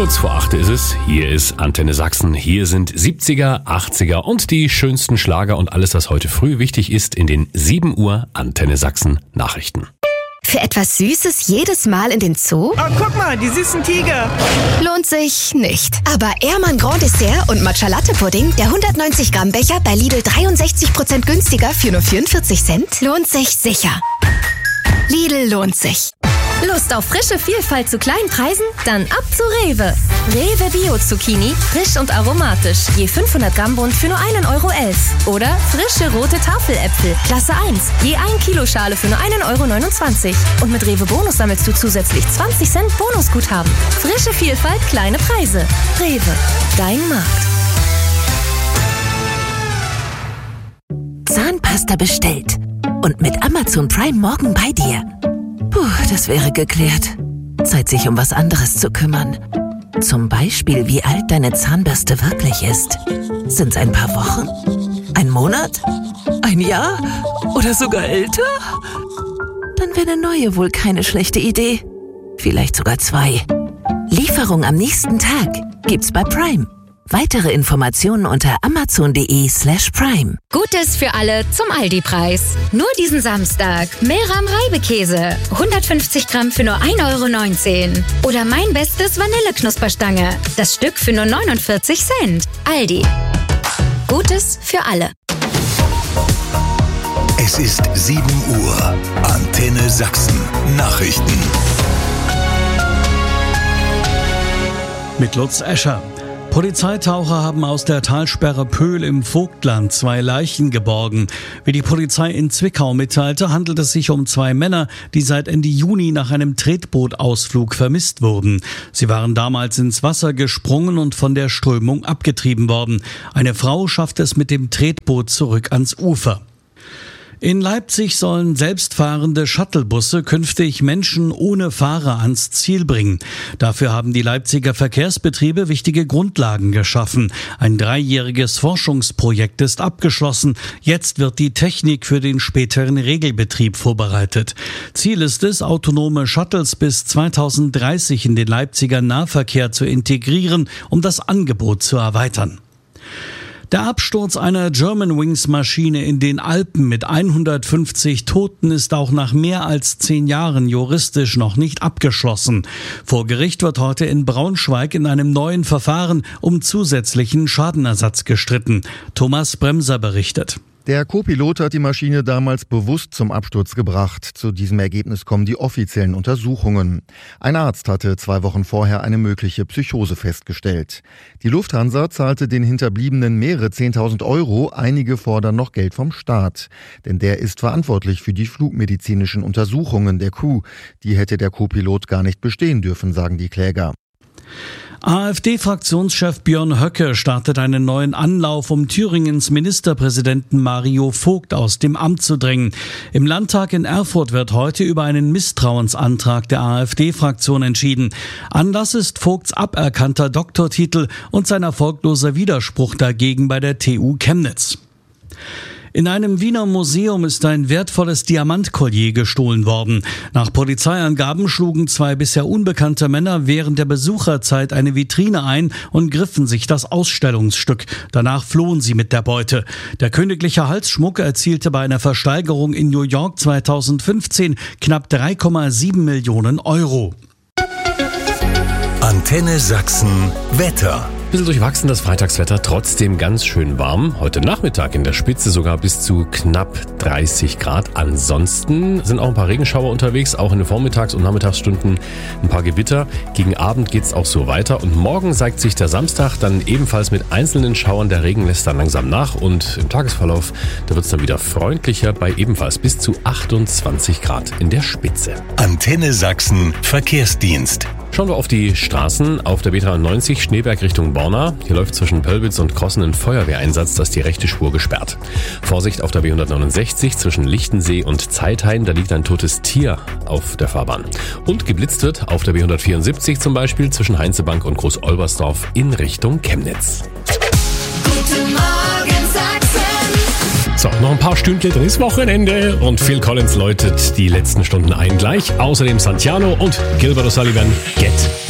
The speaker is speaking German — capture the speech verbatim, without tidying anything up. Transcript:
Kurz vor acht ist es. Hier ist Antenne Sachsen. Hier sind siebziger, achtziger und die schönsten Schlager und alles, was heute früh wichtig ist in den sieben Uhr Antenne Sachsen Nachrichten. Für etwas Süßes jedes Mal in den Zoo? Oh, guck mal, die süßen Tiger. Lohnt sich nicht. Aber Ehrmann Grand Dessert und Matcha Latte Pudding, der hundertneunzig Gramm Becher bei Lidl dreiundsechzig Prozent günstiger für nur vierundvierzig Cent, lohnt sich sicher. Lidl lohnt sich. Lust auf frische Vielfalt zu kleinen Preisen? Dann ab zu Rewe. Rewe Bio Zucchini, frisch und aromatisch. Je fünfhundert Gramm Bund für nur einen Euro elf. Oder frische rote Tafeläpfel, Klasse eins. Je ein Kilo Schale für nur einen Euro neunundzwanzig. Und mit Rewe Bonus sammelst du zusätzlich zwanzig Cent Bonusguthaben. Frische Vielfalt, kleine Preise. Rewe, dein Markt. Zahnpasta bestellt. Und mit Amazon Prime morgen bei dir. Puh, das wäre geklärt. Zeit, sich um was anderes zu kümmern. Zum Beispiel, wie alt deine Zahnbürste wirklich ist. Sind's ein paar Wochen? Ein Monat? Ein Jahr? Oder sogar älter? Dann wäre eine neue wohl keine schlechte Idee. Vielleicht sogar zwei. Lieferung am nächsten Tag gibt's bei Prime. Weitere Informationen unter amazon.de slash prime. Gutes für alle zum Aldi-Preis. Nur diesen Samstag. Meram Reibekäse. hundertfünfzig Gramm für nur ein Euro neunzehn. Oder mein bestes Vanilleknusperstange. Das Stück für nur neunundvierzig Cent. Aldi. Gutes für alle. Es ist sieben Uhr. Antenne Sachsen. Nachrichten. Mit Lutz Escher. Polizeitaucher haben aus der Talsperre Pöhl im Vogtland zwei Leichen geborgen. Wie die Polizei in Zwickau mitteilte, handelt es sich um zwei Männer, die seit Ende Juni nach einem Tretbootausflug vermisst wurden. Sie waren damals ins Wasser gesprungen und von der Strömung abgetrieben worden. Eine Frau schaffte es mit dem Tretboot zurück ans Ufer. In Leipzig sollen selbstfahrende Shuttlebusse künftig Menschen ohne Fahrer ans Ziel bringen. Dafür haben die Leipziger Verkehrsbetriebe wichtige Grundlagen geschaffen. Ein dreijähriges Forschungsprojekt ist abgeschlossen. Jetzt wird die Technik für den späteren Regelbetrieb vorbereitet. Ziel ist es, autonome Shuttles bis zweitausenddreißig in den Leipziger Nahverkehr zu integrieren, um das Angebot zu erweitern. Der Absturz einer Germanwings-Maschine in den Alpen mit hundertfünfzig Toten ist auch nach mehr als zehn Jahren juristisch noch nicht abgeschlossen. Vor Gericht wird heute in Braunschweig in einem neuen Verfahren um zusätzlichen Schadenersatz gestritten. Thomas Bremser berichtet. Der Co-Pilot hat die Maschine damals bewusst zum Absturz gebracht. Zu diesem Ergebnis kommen die offiziellen Untersuchungen. Ein Arzt hatte zwei Wochen vorher eine mögliche Psychose festgestellt. Die Lufthansa zahlte den Hinterbliebenen mehrere zehntausend Euro. Einige fordern noch Geld vom Staat. Denn der ist verantwortlich für die flugmedizinischen Untersuchungen der Crew. Die hätte der Co-Pilot gar nicht bestehen dürfen, sagen die Kläger. AfD-Fraktionschef Björn Höcke startet einen neuen Anlauf, um Thüringens Ministerpräsidenten Mario Vogt aus dem Amt zu drängen. Im Landtag in Erfurt wird heute über einen Misstrauensantrag der AfD-Fraktion entschieden. Anlass ist Vogts aberkannter Doktortitel und sein erfolgloser Widerspruch dagegen bei der T U Chemnitz. In einem Wiener Museum ist ein wertvolles Diamantkollier gestohlen worden. Nach Polizeiangaben schlugen zwei bisher unbekannte Männer während der Besucherzeit eine Vitrine ein und griffen sich das Ausstellungsstück. Danach flohen sie mit der Beute. Der königliche Halsschmuck erzielte bei einer Versteigerung in New York zweitausendfünfzehn knapp drei Komma sieben Millionen Euro. Antenne Sachsen Wetter. Bisschen durchwachsen das Freitagswetter, trotzdem ganz schön warm. Heute Nachmittag in der Spitze sogar bis zu knapp dreißig Grad. Ansonsten sind auch ein paar Regenschauer unterwegs, auch in den Vormittags- und Nachmittagsstunden ein paar Gewitter. Gegen Abend geht's auch so weiter und morgen zeigt sich der Samstag dann ebenfalls mit einzelnen Schauern. Der Regen lässt dann langsam nach und im Tagesverlauf, da wird's dann wieder freundlicher bei ebenfalls bis zu achtundzwanzig Grad in der Spitze. Antenne Sachsen Verkehrsdienst. Schauen wir auf die Straßen. Auf der B dreiundneunzig Schneeberg Richtung Borna. Hier läuft zwischen Pölbitz und Krossen ein Feuerwehreinsatz, da ist die rechte Spur gesperrt. Vorsicht auf der B hundertneunundsechzig zwischen Lichtensee und Zeithain, da liegt ein totes Tier auf der Fahrbahn. Und geblitzt wird auf der B hundertvierundsiebzig zum Beispiel zwischen Heinzebank und Groß-Olbersdorf in Richtung Chemnitz. Guten Morgen, Sachsen. So, noch ein paar Stündchen, dann ist Wochenende und Phil Collins läutet die letzten Stunden ein gleich. Außerdem Santiano und Gilbert O'Sullivan, Get